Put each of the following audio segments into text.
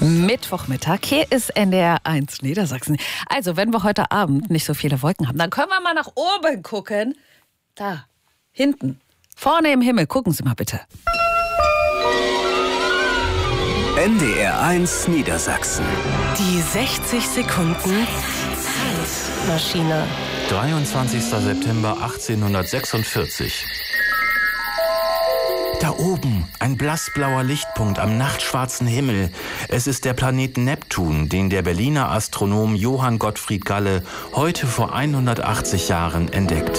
Mittwochmittag, hier ist NDR 1 Niedersachsen. Also, wenn wir heute Abend nicht so viele Wolken haben, dann können wir mal nach oben gucken. Da, hinten, vorne im Himmel. Gucken Sie mal bitte. NDR 1 Niedersachsen. Die 60 Sekunden Zeitmaschine. 23. September 1846. Da oben, ein blassblauer Lichtpunkt am nachtschwarzen Himmel. Es ist der Planet Neptun, den der Berliner Astronom Johann Gottfried Galle heute vor 180 Jahren entdeckt.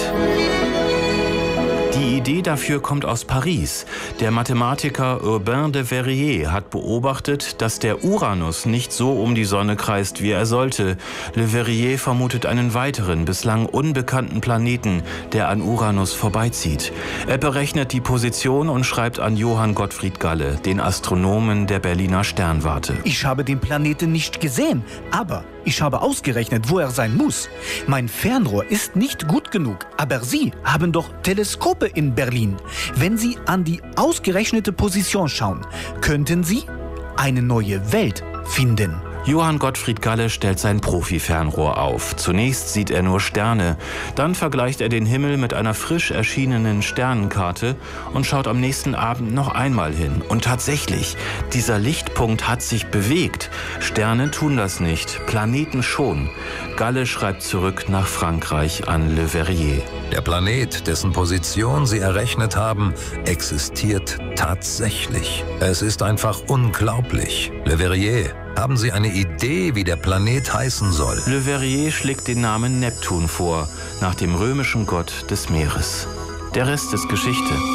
Die Idee dafür kommt aus Paris. Der Mathematiker Urbain de Verrier hat beobachtet, dass der Uranus nicht so um die Sonne kreist, wie er sollte. Le Verrier vermutet einen weiteren, bislang unbekannten Planeten, der an Uranus vorbeizieht. Er berechnet die Position und schreibt an Johann Gottfried Galle, den Astronomen der Berliner Sternwarte. Ich habe den Planeten nicht gesehen, aber ich habe ausgerechnet, wo er sein muss. Mein Fernrohr ist nicht gut genug, aber Sie haben doch Teleskope in Berlin. Wenn Sie an die ausgerechnete Position schauen, könnten Sie eine neue Welt finden. Johann Gottfried Galle stellt sein Profi-Fernrohr auf. Zunächst sieht er nur Sterne. Dann vergleicht er den Himmel mit einer frisch erschienenen Sternenkarte und schaut am nächsten Abend noch einmal hin. Und tatsächlich, dieser Lichtpunkt hat sich bewegt. Sterne tun das nicht, Planeten schon. Galle schreibt zurück nach Frankreich an Le Verrier. Der Planet, dessen Position Sie errechnet haben, existiert tatsächlich. Es ist einfach unglaublich. Le Verrier, haben Sie eine Idee, wie der Planet heißen soll? Le Verrier schlägt den Namen Neptun vor, nach dem römischen Gott des Meeres. Der Rest ist Geschichte.